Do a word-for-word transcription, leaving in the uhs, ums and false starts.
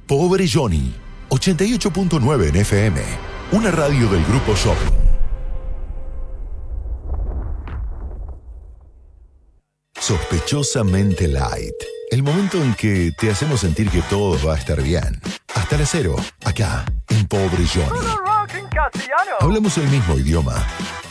Pobre Johnny, ochenta y ocho punto nueve en F M, una radio del Grupo Shopping. Sospechosamente Light, el momento en que te hacemos sentir que todo va a estar bien. Hasta las cero, acá, en Pobre Johnny. Hablamos el mismo idioma,